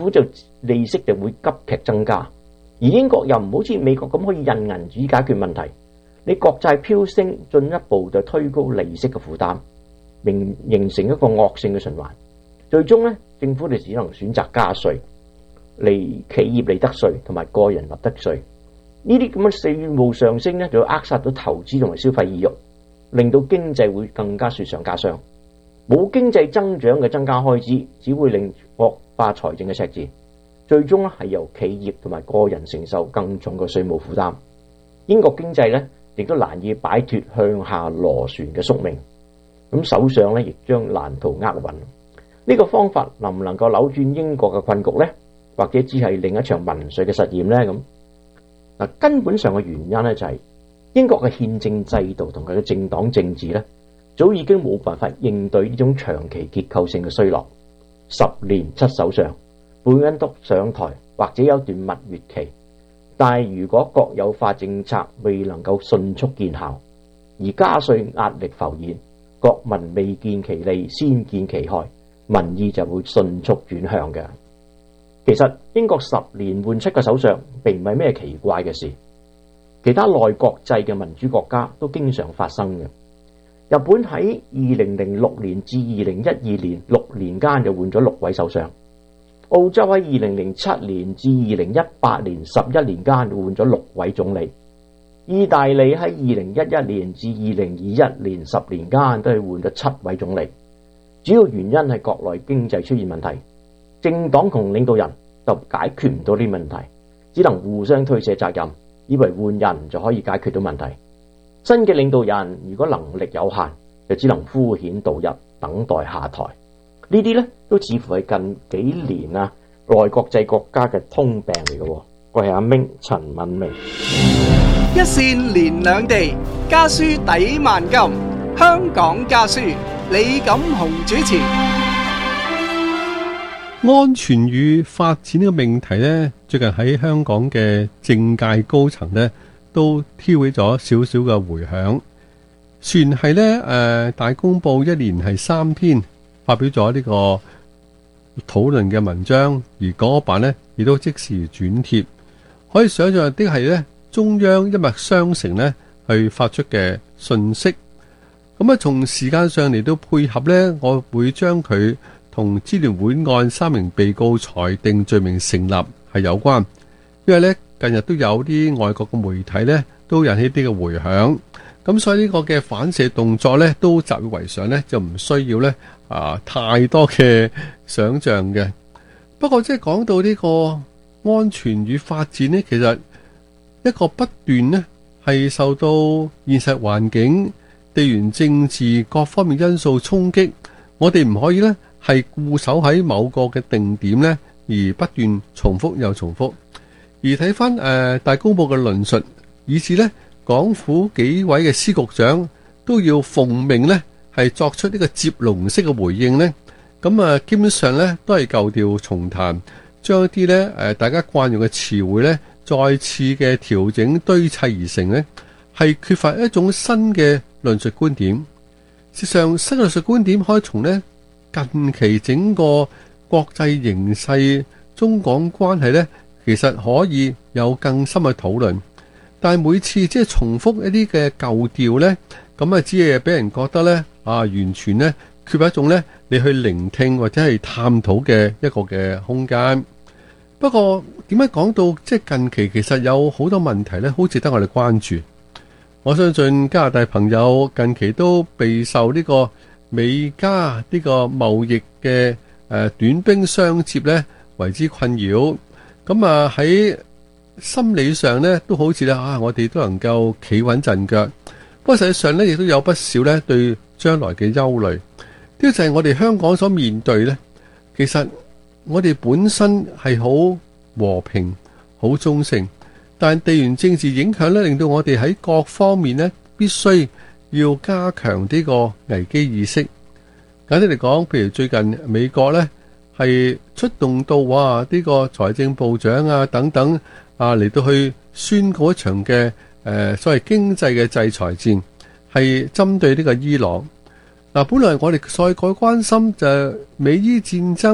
就利息就會急劇增加。而英國又唔好似美國咁可以印銀紙解決問題，你國債飆升，進一步就推高利息嘅負擔，形成一個惡性嘅循環。最終咧，政府就只能選擇加稅，企業利得稅同埋個人利得稅。呢啲咁嘅稅務上升咧，就會扼殺到投資同埋消費意欲，令到經濟會更加雪上加霜。冇經濟增長嘅增加開支，只會令惡化財政嘅赤字。最終咧係由企業同埋個人承受更重嘅稅務負擔。英國經濟咧亦都難以擺脫向下螺旋嘅宿命。咁首相咧亦將難逃厄運。呢個方法能唔能夠扭轉英國嘅困局呢？或者只係另一場民粹嘅實驗呢？咁嗱，根本上嘅原因咧就係英國嘅憲政制度同佢嘅政黨政治咧，早已經冇辦法應對呢種長期結構性嘅衰落。10年7首相，每人都上台或者有段蜜月期，但係如果國有化政策未能夠迅速見效，而加稅壓力浮現，國民未見其利先見其害，民意就會迅速轉向嘅。其實英國10年換7個首相並唔係咩奇怪嘅事，其他內國制嘅民主國家都經常發生嘅。日本喺2006年至2012年6年間就換咗6位首相，澳洲喺2007年至2018年11年間就換咗6位總理，意大利喺2011年至2021年10年間都係換咗7位總理。主要原因係國內經濟出現問題，政黨同領導人就解決唔到呢啲問題，只能互相推卸責任，以為換人就可以解決到問題。新嘅領導人如果能力有限，就只能敷衍度日，等待下台。呢啲咧都似乎係近幾年內國際國家嘅通病嚟嘅。我係阿明陳敏明。 一線連兩地，家書抵萬金。香港家書，李錦雄主持。 安全與發展呢個命題呢，最近喺香港嘅政界高層呢都挑起咗少少嘅回響。算係呢大公報一連係3篇發表咗呢個討論嘅文章，而嗰版呢亦都即時轉貼。可以想象啲係呢中央一脈相承呢去發出嘅信息。咁從時間上嚟到配合呢，我會將佢同支聯會案3名被告裁定罪名成立係有關，因為呢近日都有啲外國嘅媒體呢都引起啲嘅回響，咁所以呢個嘅反射動作呢都習以為常呢，就唔需要呢太多嘅想象嘅。不過即係講到呢個安全與發展呢，其實一個不斷呢係受到現實環境、地緣政治各方面因素衝擊，我哋唔可以呢係固守喺某個嘅定點呢，而不斷重複又重複。而睇翻大公報嘅論述，以至呢港府幾位嘅司局長都要奉命呢係作出呢個接龍式嘅回應呢。咁基本上呢都係舊調重彈，將一啲呢大家慣用嘅詞彙呢再次嘅調整堆砌而成呢，係缺乏一種新嘅論述觀點。事實上，新論述觀點可以從呢近期整個國際形勢、中港關係呢，其實可以有更深嘅討論。但係每次即係重複一啲嘅舊調呢，咁只係俾人覺得呢完全呢缺乏一種呢你去聆聽或者係探討嘅一個嘅空間。不過點解講到即係近期其實有好多問題呢，好值得我哋關注。我相信加拿大朋友近期都備受呢個美加呢個貿易嘅短兵相接呢為之困擾。咁喺心理上呢都好似呢我哋都能夠企穩陣腳。不過實際上呢亦都有不少呢對將來嘅憂慮。呢個就係我哋香港所面對呢，其實我哋本身係好和平、好中性。但地緣政治影響咧，令到我哋喺各方面咧必須要加強呢個危機意識。簡單嚟講，譬如最近美國咧係出動到呢個財政部長等等嚟到去宣告一場嘅所謂經濟嘅制裁戰，係針對呢個伊朗。本來我哋再關心就美伊戰爭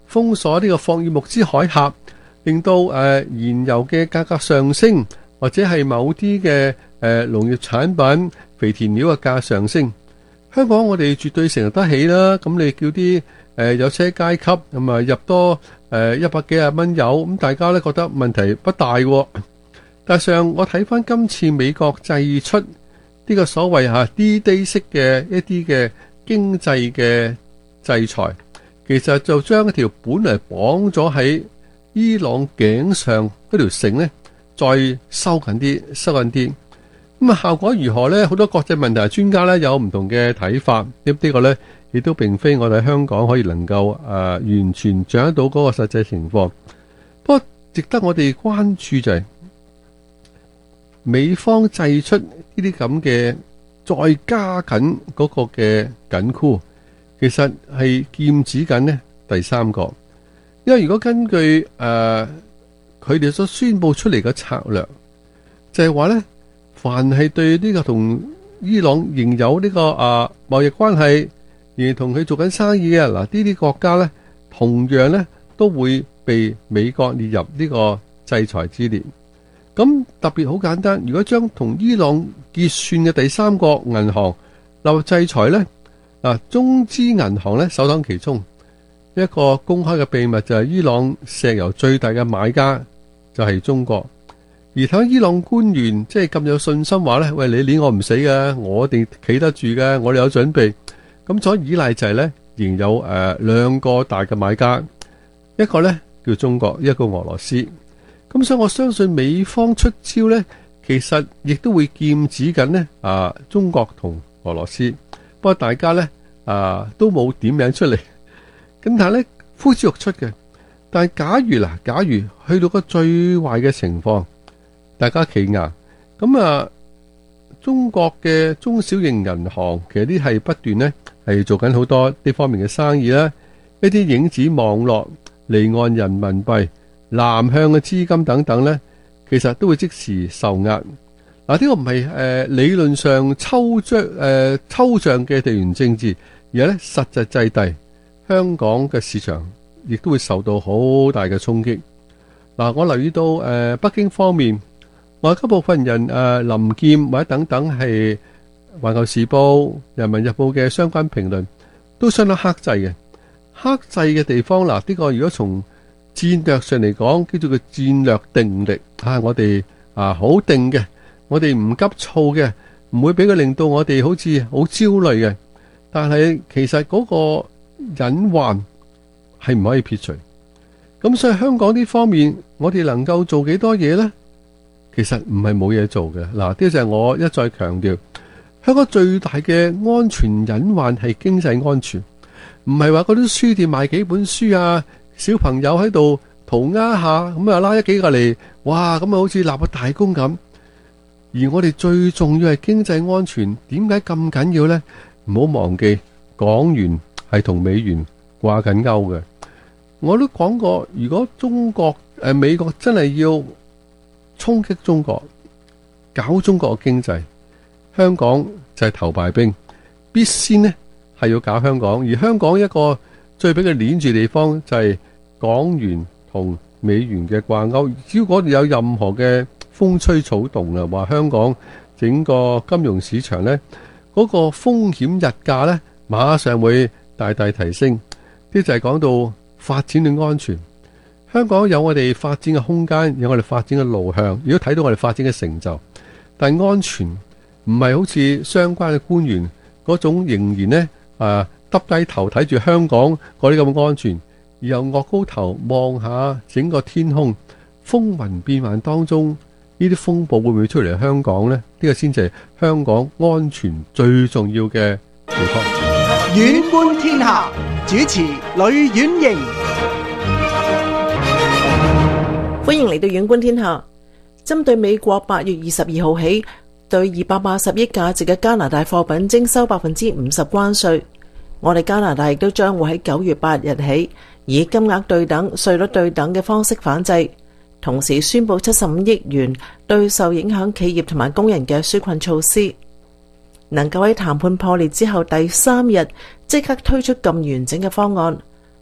封鎖呢個霍爾木茲海峽，令到燃油嘅價格上升，或者係某啲嘅農業產品、肥田料嘅價上升。香港我哋絕對承受得起啦。咁你叫啲有車階級咁啊入多100幾廿蚊油，咁大家咧覺得問題不大喎。但上我睇翻今次美國祭出呢個所謂D-Day 式嘅一啲嘅經濟嘅制裁，其實就將一條本嚟綁咗喺伊朗頸上嗰條繩咧，再收緊啲，收緊啲。咁啊，效果如何呢？好多國際問題專家咧有唔同嘅睇法。呢個呢，亦都並非我哋香港可以能夠完全掌握到嗰個實際情況。不過，值得我哋關注就係美方祭出呢啲咁嘅，再加緊嗰個嘅緊箍，其實係劍指緊呢第三個。因為如果根據佢哋所宣佈出嚟嘅策略，就係話呢，凡係對呢個同伊朗仍有呢個貿易關係，而同佢做緊生意嘅嗱，呢啲國家呢，同樣呢都會被美國列入呢個制裁之列。咁特別好簡單，如果將同伊朗結算嘅第三國銀行納入制裁呢，中資銀行呢首當其衝。一個公開嘅秘密就係伊朗石油最大嘅買家就係中國。而睇伊朗官員即係咁有信心話咧，喂，你理我唔死嘅，我哋企得住嘅，我哋有準備。咁所以依賴就係咧，仍有兩個大嘅買家，一個咧叫中國，一個俄羅斯。咁所以我相信美方出招咧，其實亦都會劍指緊呢中國同俄羅斯。不過大家咧都冇點名出嚟，咁但係咧呼之欲出嘅。但係假如去到個最壞嘅情況，大家企硬咁中國嘅中小型銀行其實啲係不斷咧係做緊好多呢方面嘅生意啦，一啲影子網絡、離岸人民幣、南向嘅資金等等咧，其實都會即時受壓。呢個唔係理論上抽象嘅地緣政治，而係咧實際制地，香港嘅市場亦都會受到好大嘅衝擊。我留意到北京方面，外交部發言人林劍或者等等係環球時報、人民日報嘅相關評論都相當克制嘅。克制嘅地方呢個如果從戰略上嚟講，叫做個戰略定力我哋好定嘅，我哋唔急躁嘅，唔會俾佢令到我哋好似好焦慮嘅。但係其實嗰個隱患係唔可以撇除。咁所以香港呢方面，我哋能夠做幾多嘢呢？其實唔係冇嘢做嘅。呢就係我一再強調，香港最大嘅安全隱患係經濟安全，唔係話嗰啲書店賣幾本書小朋友喺度塗鴉下，咁拉一幾個嚟，哇，咁好似立個大功咁。而我哋最重要係經濟安全，點解咁緊要呢？唔好忘記港元係同美元掛緊鈎嘅。我都講過，如果美國真係要衝擊中國，搞中國嘅經濟，香港就係頭牌兵，必先呢係要搞香港。而香港一個最俾佢鏈住地方就係港元同美元嘅掛鈎。如果有任何嘅風吹草動話香港整個金融市場呢，嗰個風險日價呢，馬上會大大提升。呢就係講到發展嘅安全。香港有我哋發展嘅空間，有我哋發展嘅路向，如果睇到我哋發展嘅成就，但係安全唔係好似相關嘅官員嗰種仍然呢耷低頭睇住香港嗰啲咁嘅安全，而又岳高頭望下整個天空，風雲變幻當中，呢啲風暴會唔會出嚟香港呢？呢個先至係香港安全最重要嘅地方。 遠觀天下，主持呂婉瑩。 歡迎嚟到遠觀天下。針對美國8月22號起對280億價值嘅加拿大貨品徵收50%關稅，我哋加拿大亦都將會喺9月8日起以金額對等、稅率對等嘅方式反制，同時宣布75億元對受影響企業同埋工人嘅紓困措施，能夠喺談判破裂之後第3日即刻推出咁完整嘅方案，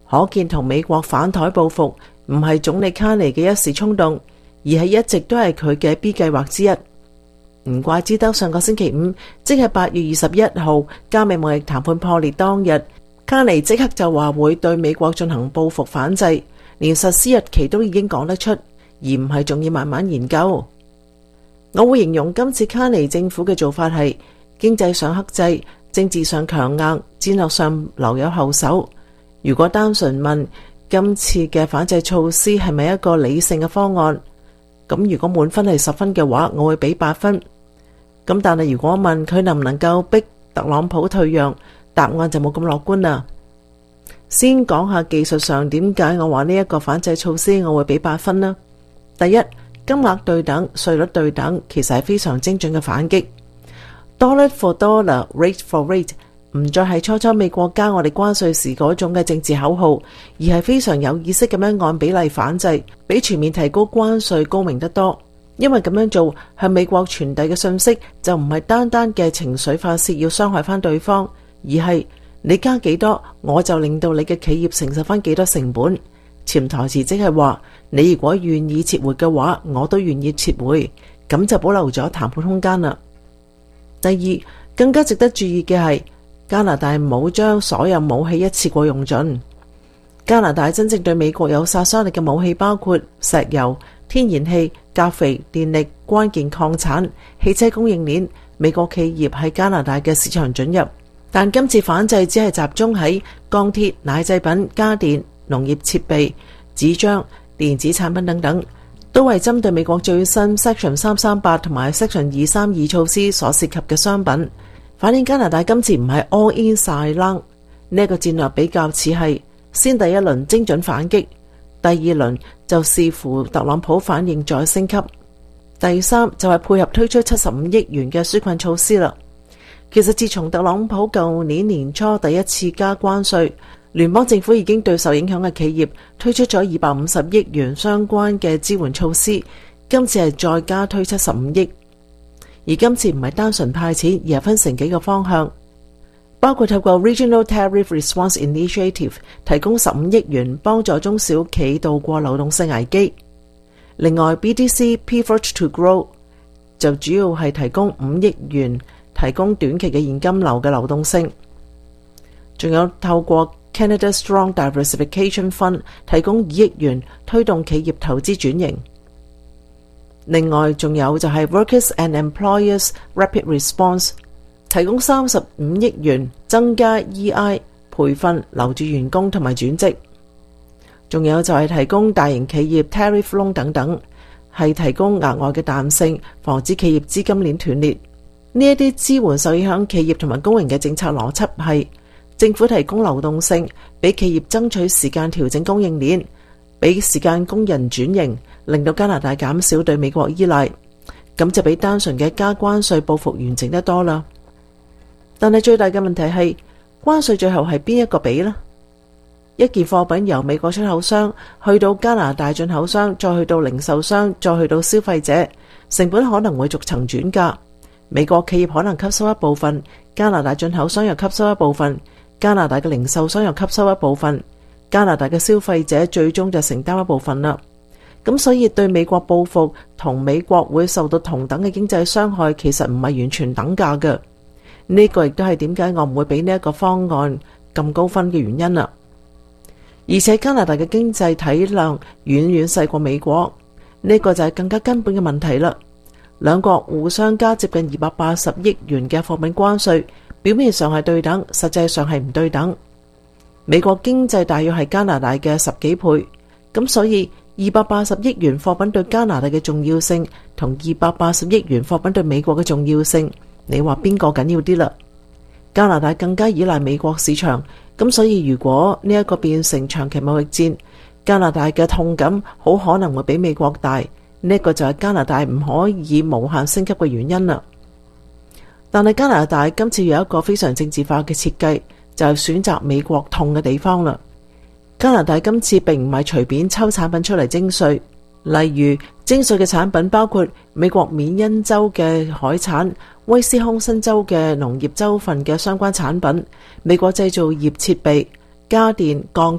可見同美國反台報復唔係總理卡尼嘅一時衝動，而係一直都係佢嘅 B 計劃之一。唔怪之得上個星期五，即係8月21號，加美貿易談判破裂當日，卡尼即刻就話會對美國進行報復反制，連實施日期都已經講得出，而唔係仲要慢慢研究。我會形容今次卡尼政府嘅做法係經濟上克制，政治上強硬，戰略上留有後手。如果單純問今次嘅反制措施係咪一個理性嘅方案，咁如果滿分係10分嘅話，我會俾8分。咁但係如果問佢能唔能夠逼特朗普退讓，答案就冇咁樂觀啦。先講下技術上點解我話呢一個反制措施我會俾8分啦。第一，金額對等，稅率對等，其實係非常精準嘅反擊。Dollar for dollar, rate for rate， 唔再係初初美國加我哋關稅時嗰種嘅政治口號，而係非常有意識咁樣按比例反制，比全面提高關稅高明得多。因為咁樣做向美國傳遞嘅信息就唔係單單嘅情緒發洩要傷害翻對方，而係你加幾多我就令到你嘅企業承受翻幾多成本。潛台詞即係話你如果願意撤回嘅話，我都願意撤回，咁就保留咗談判空間啦。第二，更加值得注意嘅係加拿大冇將所有武器一次過用盡。加拿大真正對美國有殺傷力嘅武器包括石油、天然氣、鉀肥、電力、關鍵礦產、汽車供應鏈。美國企業喺加拿大嘅市場准入，但今次反制只係集中喺鋼鐵、奶製品、家電、農業設備、紙張、電子產品等等，都係針對美國最新 Section 338同埋 Section 232措施所涉及嘅商品。反映加拿大今次唔係 all in 晒冷，呢個戰略比較似係先第一輪精準反擊，第二輪就視乎特朗普反應再升級，第三就係配合推出75億元嘅紓困措施啦。其實自從特朗普舊年年初第一次加關稅，聯邦政府已經對受影響嘅企業推出咗250億元相關嘅支援措施，今次係再加推75億。而今次唔係單純派錢，而係分成幾個方向，包括透過 Regional Tariff Response Initiative 提供15億元幫助中小企渡過流動性危機。另外 BDC Pivot to Grow 就主要係提供5億元提供短期嘅現金流嘅流動性，仲有透過 Canada Strong Diversification Fund 提供2億元推動企業投資轉型。另外仲有就係 Workers and Employers Rapid Response 提供35億元增加 EI 培訓留住員工同埋轉職。仲有就係提供大型企業 Tariff Loan 等等，係提供額外嘅彈性，防止企業資金鏈斷裂。呢一啲支援受影響企業同埋公營嘅政策邏輯係政府提供流動性，俾企業爭取時間調整供應鏈，俾時間工人轉型，令到加拿大減少對美國依賴，咁就比單純嘅加關稅報復完整得多啦。但係最大嘅問題係關稅最後係邊一個俾呢？一件貨品由美國出口商去到加拿大進口商，再去到零售商，再去到消費者，成本可能會逐層轉嫁。美國企業可能吸收一部分，加拿大進口商又吸收一部分，加拿大嘅零售商又吸收一部分，加拿大嘅消費者最終就承擔一部分啦。咁所以對美國報復同美國會受到同等嘅經濟傷害，其實唔係完全等價嘅。呢個亦都係點解我唔會俾呢一個方案咁高分嘅原因啦。而且加拿大嘅經濟體量遠遠細過美國，呢個就係更加根本嘅問題啦。兩國互相加接近280億元嘅貨品關稅，表面上係對等，實際上係唔對等。美國經濟大約係加拿大嘅10幾倍，咁所以280億元貨品對加拿大嘅重要性同280億元貨品對美國嘅重要性，你話邊個緊要啲啦？加拿大更加依賴美國市場，咁所以如果呢一個變成長期貿易戰，加拿大嘅痛感好可能會比美國大。呢個就係加拿大唔可以無限升級嘅原因啦。但係加拿大今次有一個非常政治化嘅設計，就係選擇美國痛嘅地方啦。加拿大今次並唔係隨便抽產品出嚟徵稅，例如徵稅嘅產品包括美國緬因州嘅海產、威斯康辛州嘅農業州份嘅相關產品、美國製造業設備、家電、鋼鐵、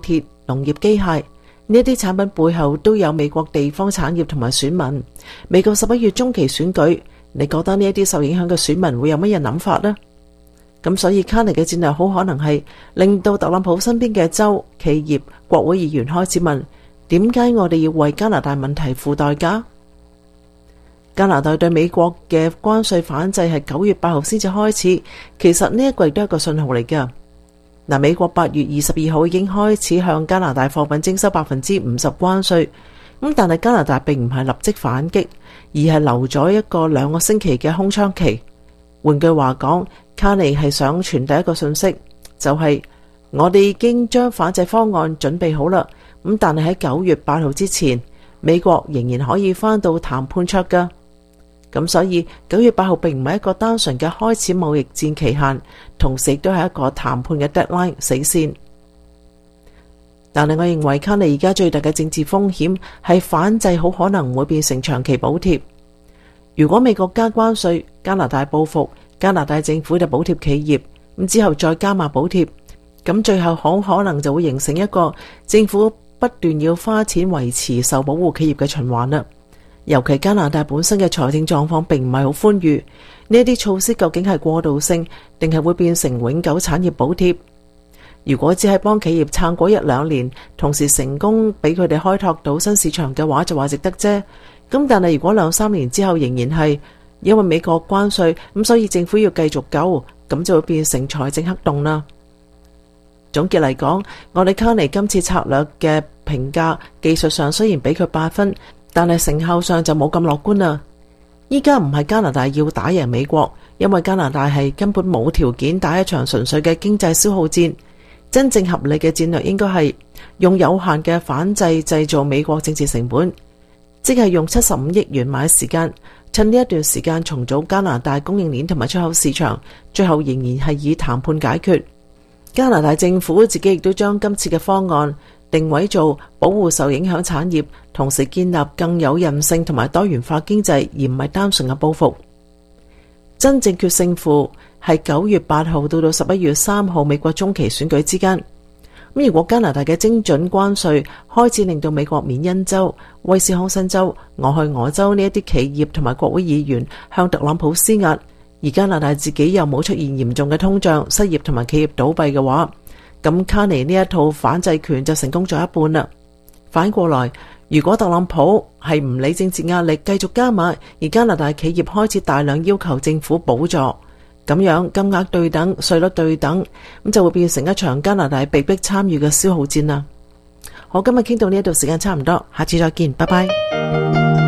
農業機械，呢啲產品背後都有美國地方產業同埋選民。美國11月中期選舉，你覺得呢一啲受影響嘅選民會有乜嘢諗法呢？咁所以卡尼嘅戰略好可能係令到特朗普身邊嘅州、企業、國會議員開始問：點解我哋要為加拿大問題付代價？加拿大對美國嘅關稅反制係9月8號先至開始，其實呢一個亦都係一個信號嚟㗎。嗱，美國8月22號已經開始向加拿大貨品徵收50%關稅，咁但係加拿大並唔係立即反擊，而係留咗一個2個星期嘅空窗期。換句話講，卡尼係想傳遞一個信息，就係我哋已經將反制方案準備好啦，咁但係喺9月8號之前，美國仍然可以返到談判桌㗎。咁所以9月8號並唔係一個單純嘅開始貿易戰期限，同時亦都係一個談判嘅 deadline 死線。但係我認為卡尼而家最大嘅政治風險係反制好可能會變成長期補貼。如果美國加關稅，加拿大報復，加拿大政府就補貼企業，咁之後再加碼補貼，咁最後好可能就會形成一個政府不斷要花錢維持受保護企業嘅循環啦。尤其加拿大本身嘅財政狀況並唔係好寬裕，呢一啲措施究竟係過渡性，定係會變成永久產業補貼？如果只係幫企業撐過1-2年，同時成功俾佢哋開拓到新市場嘅話，就話值得啫。咁但係如果2-3年之後仍然係因為美國關稅，咁所以政府要繼續救，咁就會變成財政黑洞啦。總結嚟講，我哋卡尼今次策略嘅評價，技術上雖然俾佢8分，但係成效上就冇咁樂觀啦。依家唔係加拿大要打贏美國，因為加拿大係根本冇條件打一場純粹嘅經濟消耗戰。真正合理嘅戰略應該係用有限嘅反制製造美國政治成本，即係用75億元買時間，趁呢一段時間重組加拿大供應鏈同埋出口市場，最後仍然係以談判解決。加拿大政府自己亦都將今次嘅方案定位做保護受影響產業，同時建立更有韌性同埋多元化經濟，而唔係單純嘅報復。真正決勝負係9月8號到11月3號美國中期選舉之間。咁如果加拿大嘅精準關稅開始令到美國緬因州、威斯康辛州、俄亥俄州呢一啲企業同埋國會議員向特朗普施壓，而加拿大自己又冇出現嚴重嘅通脹、失業同埋企業倒閉嘅話，咁卡尼呢一套反制拳就成功咗一半啦。反過來，如果特朗普係唔理政治壓力繼續加碼，而加拿大企業開始大量要求政府補助，咁樣金額對等、稅率對等，咁就會變成一場加拿大被迫參與嘅消耗戰啦。好，今日傾到呢一度，時間差唔多，下次再見，拜拜。